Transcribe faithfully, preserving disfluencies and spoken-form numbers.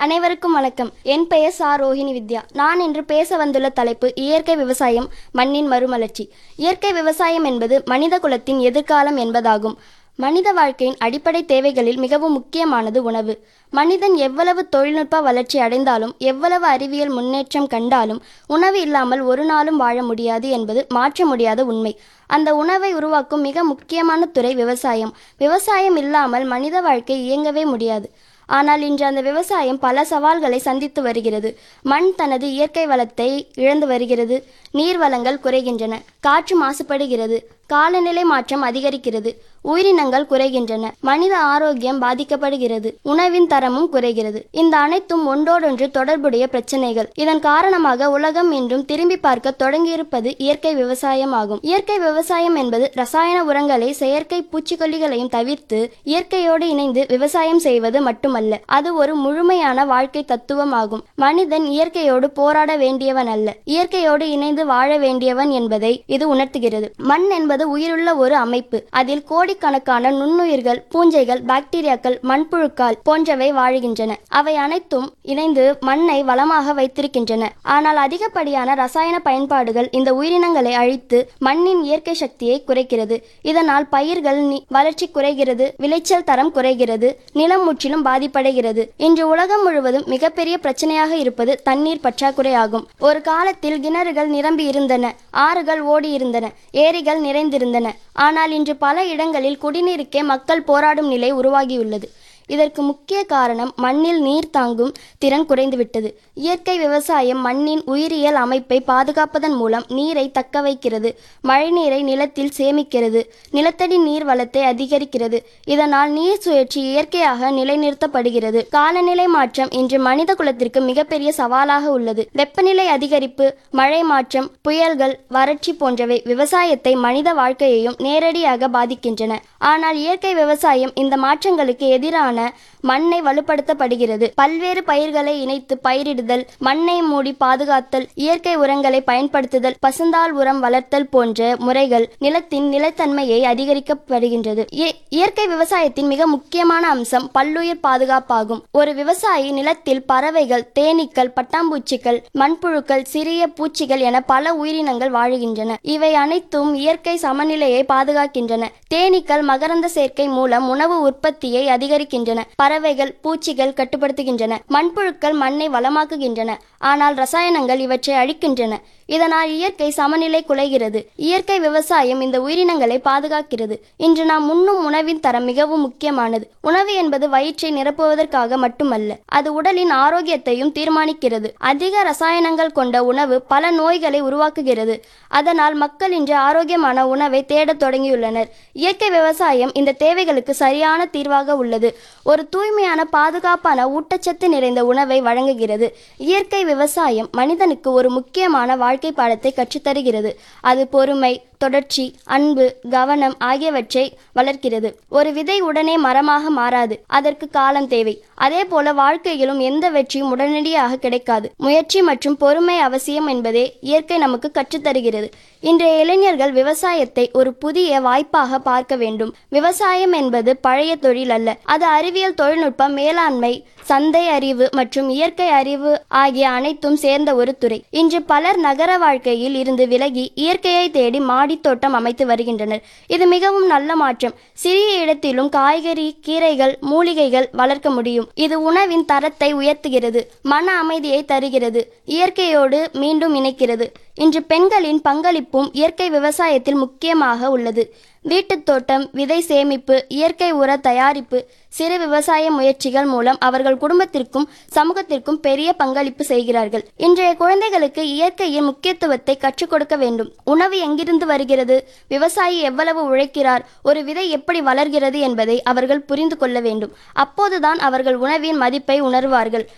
அனைவருக்கும் வணக்கம். என் பெயர் சா ரோஹிணி வித்யா. நான் இன்று பேச வந்துள்ள தலைப்பு இயற்கை விவசாயம், மண்ணின் மறுமலர்ச்சி. இயற்கை விவசாயம் என்பது மனித குலத்தின் எதிர்காலம் என்பதாகும். மனித வாழ்க்கையின் அடிப்படை தேவைகளில் மிகவும் முக்கியமானது உணவு. மனிதன் எவ்வளவு தொழில்நுட்ப வளர்ச்சி அடைந்தாலும், எவ்வளவு அறிவியல் முன்னேற்றம் கண்டாலும், உணவு இல்லாமல் ஒரு நாளும் வாழ முடியாது என்பது மாற்ற முடியாத உண்மை. அந்த உணவை உருவாக்கும் மிக முக்கியமான துறை விவசாயம். விவசாயம் இல்லாமல் மனித வாழ்க்கை இயங்கவே முடியாது. ஆனால் இன்று அந்த விவசாயம் பல சவால்களை சந்தித்து வருகிறது. மண் தனது இயற்கை வளத்தை இழந்து வருகிறது. நீர் வளங்கள் குறைகின்றன. காற்று மாசுபடுகிறது. காலநிலை மாற்றம் அதிகரிக்கிறது. உயிரினங்கள் குறைகின்றன. மனித ஆரோக்கியம் பாதிக்கப்படுகிறது. உணவின் தரமும் குறைகிறது. இந்த அனைத்தும் ஒன்றோடொன்று தொடர்புடைய பிரச்சனைகள். இதன் காரணமாக உலகம் இன்றும் திரும்பி பார்க்க தொடங்கியிருப்பது இயற்கை விவசாயம் ஆகும். இயற்கை விவசாயம் என்பது ரசாயன உரங்களை, செயற்கை பூச்சிக்கொல்லிகளையும் தவிர்த்து இயற்கையோடு இணைந்து விவசாயம் செய்வது மட்டுமல்ல, அது ஒரு முழுமையான வாழ்க்கை தத்துவம் ஆகும். மனிதன் இயற்கையோடு போராட வேண்டியவன் அல்ல, இயற்கையோடு இணைந்து வாழ வேண்டியவன் என்பதை இது உணர்த்துகிறது. மண் என்பது உயிருள்ள ஒரு அமைப்பு. அதில் கோடிக்கணக்கான நுண்ணுயிர்கள், பூஞ்சைகள், பாக்டீரியாக்கள், மண்புழுக்கள் போன்றவை வாழுகின்றன. அவை அனைத்தும் இணைந்து மண்ணை வளமாக வைத்திருக்கின்றன. ஆனால் அதிகப்படியான ரசாயன பயன்பாடுகள் இந்த உயிரினங்களை அழித்து மண்ணின் இயற்கை சக்தியை குறைக்கிறது. இதனால் பயிர்கள் வளர்ச்சி குறைகிறது, விளைச்சல் தரம் குறைகிறது, நிலம் முற்றிலும் பாதிப்படைகிறது. இன்று உலகம் முழுவதும் மிகப்பெரிய பிரச்சனையாக இருப்பது தண்ணீர் பற்றாக்குறை ஆகும். ஒரு காலத்தில் கிணறுகள் நிரம்பி இருந்தன, ஆறுகள் ஓடி இருந்தன, ஏரிகள் நிறைந்திருந்தன. ஆனால் இன்று பல இடங்களில் குடிநீருக்கே மக்கள் போராடும் நிலை உருவாகியுள்ளது. இதற்கு முக்கிய காரணம் மண்ணில் நீர் தாங்கும் திறன் குறைந்துவிட்டது. இயற்கை விவசாயம் மண்ணின் உயிரியல் அமைப்பை பாதுகாப்பதன் மூலம் நீரை தக்க வைக்கிறது, மழைநீரை நிலத்தில் சேமிக்கிறது, நிலத்தடி நீர் வளத்தை அதிகரிக்கிறது. இதனால் நீர் சுழற்சி இயற்கையாக நிலைநிறுத்தப்படுகிறது. காலநிலை மாற்றம் இன்று மனித குலத்திற்கு மிகப்பெரிய சவாலாக உள்ளது. வெப்பநிலை அதிகரிப்பு, மழை மாற்றம், புயல்கள், வறட்சி போன்றவை விவசாயத்தை, மனித வாழ்க்கையையும் நேரடியாக பாதிக்கின்றன. ஆனால் இயற்கை விவசாயம் இந்த மாற்றங்களுக்கு எதிரான மண்ணை வலுப்படுத்தப்படுகிறது. பல்வேறு பயிர்களை இணைத்து பயிரிடுதல், மண்ணை மூடி பாதுகாத்தல், இயற்கை உரங்களை பயன்படுத்துதல், பசுந்தாள் உரம் வளர்த்தல் போன்ற முறைகள் நிலத்தின் நிலைத்தன்மையை அதிகரிக்கப்படுகின்றது. இயற்கை விவசாயத்தின் மிக முக்கியமான அம்சம் பல்லுயிர் பாதுகாப்பாகும். ஒரு விவசாயி நிலத்தில் பறவைகள், தேனீக்கள், பட்டாம்பூச்சிகள், மண்புழுக்கள், சிறிய பூச்சிகள் என பல உயிரினங்கள் வாழுகின்றன. இவை அனைத்தும் இயற்கை சமநிலையை பாதுகாக்கின்றன. தேனீக்கள் மகரந்த சேர்க்கை மூலம் உணவு உற்பத்தியை அதிகரிக்கின்றன. பறவைகள், பூச்சிகள் கட்டுப்படுத்துகின்றன. மண்புழுக்கள் மண்ணை வளமாக்குகின்றன. ஆனால் ரசாயனங்கள் இவற்றை அழிக்கின்றன. இதனால் இயற்கை சமநிலை குலைகிறது. இயற்கை விவசாயம் இந்த உயிரினங்களை பாதுகாக்கிறது. இன்று நாம் உண்ணும் உணவின் தரம் மிகவும் முக்கியமானது. உணவு என்பது வயிற்றை நிரப்புவதற்காக மட்டுமல்ல, அது உடலின் ஆரோக்கியத்தையும் தீர்மானிக்கிறது. அதிக ரசாயனங்கள் கொண்ட உணவு பல நோய்களை உருவாக்குகிறது. அதனால் மக்கள் இன்று ஆரோக்கியமான உணவை தேடத் தொடங்கியுள்ளனர். இயற்கை விவசாயம் இந்த தேவைகளுக்கு சரியான தீர்வாக உள்ளது. ஒரு தூய்மையான, பாதுகாப்பான, ஊட்டச்சத்து நிறைந்த உணவை வழங்குகிறது. இயற்கை விவசாயம் மனிதனுக்கு ஒரு முக்கியமான வாழ்க்கை பாடத்தை கற்றுத்தருகிறது. அது பொறுமை, தொடர்ச்சி, அன்பு, கவனம் ஆகியவற்றை வளர்க்கிறது. ஒரு விதை உடனே மரமாக மாறாது, அதற்கு காலம் தேவை. அதே போல வாழ்க்கையிலும் எந்த வெற்றியும் உடனடியாக கிடைக்காது. முயற்சி மற்றும் பொறுமை அவசியம் என்பதே இயற்கை நமக்கு கற்றுத்தருகிறது. இன்றைய இளைஞர்கள் விவசாயத்தை ஒரு புதிய வாய்ப்பாக பார்க்க வேண்டும். விவசாயம் என்பது பழைய தொழில் அல்ல, அது அறிவியல், தொழில்நுட்பம், மேலாண்மை, சந்தை அறிவு மற்றும் இயற்கை அறிவு ஆகிய அனைத்தும் சேர்ந்த ஒரு துறை. இன்று பலர் நகர வாழ்க்கையில் இருந்து விலகி இயற்கையை தேடி மாடி தோட்டம் அமைத்து வருகின்றனர். இது மிகவும் நல்ல மாற்றம். சிறிய இடத்திலும் காய்கறி, கீரைகள், மூலிகைகள் வளர்க்க முடியும். இது உணவின் தரத்தை உயர்த்துகிறது, மன அமைதியை தருகிறது, இயற்கையோடு மீண்டும் இணைக்கிறது. இன்று பெண்களின் பங்களிப்பும் இயற்கை விவசாயத்தில் முக்கியமாக உள்ளது. வீட்டுத் தோட்டம், விதை சேமிப்பு, இயற்கை உர தயாரிப்பு, சிறு விவசாய முயற்சிகள் மூலம் அவர்கள் குடும்பத்திற்கும் சமூகத்திற்கும் பெரிய பங்களிப்பு செய்கிறார்கள். இன்றைய குழந்தைகளுக்கு இயற்கையின் முக்கியத்துவத்தை கற்றுக் கொடுக்க வேண்டும். உணவு எங்கிருந்து வருகிறது, விவசாயி எவ்வளவு உழைக்கிறார், ஒரு விதை எப்படி வளர்கிறது என்பதை அவர்கள் புரிந்து கொள்ள வேண்டும். அப்போதுதான் அவர்கள் உணவின் மதிப்பை உணர்வார்கள்.